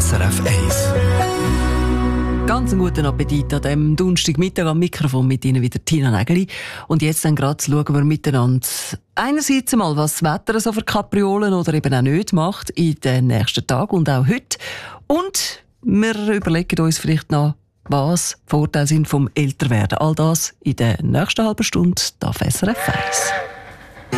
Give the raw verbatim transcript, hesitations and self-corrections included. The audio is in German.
S R F eins. Ganz einen guten Appetit an diesem Donnerstagmittag am Mikrofon mit Ihnen wieder Tina Nägeli. Und jetzt dann gerade schauen wir miteinander einerseits einmal, was das Wetter so für Kapriolen oder eben auch nicht macht in den nächsten Tagen und auch heute. Und wir überlegen uns vielleicht noch, was die Vorteile sind vom Älterwerden. All das in der nächsten halben Stunde auf S R F eins.